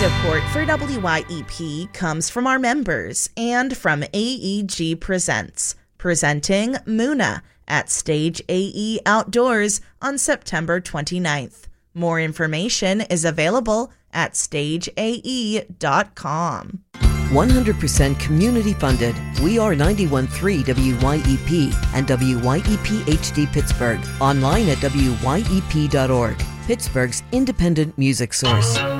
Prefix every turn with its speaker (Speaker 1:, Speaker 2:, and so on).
Speaker 1: Support for WYEP comes from our members and from AEG Presents, presenting Muna at Stage AE Outdoors on September 29th. More information is available at stageae.com.
Speaker 2: 100% community funded. We are 91.3 WYEP and WYEP HD Pittsburgh. Online at wyep.org. Pittsburgh's independent music source.